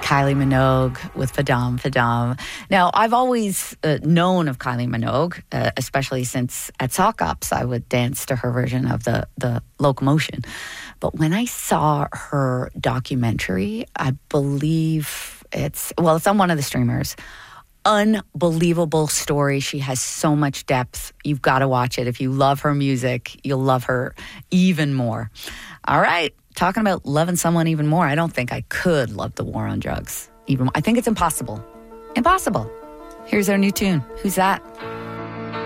Kylie Minogue with Fadam Fadam. Now, I've always known of Kylie Minogue, especially since at Sock Ops I would dance to her version of the Locomotion. But when I saw her documentary, I believe it's on one of the streamers. Unbelievable story. She has so much depth. You've got to watch it. If you love her music, you'll love her even more. All right. Talking about loving someone even more, I don't think I could love the war on drugs. I think it's impossible. Impossible. Here's our new tune. Who's that?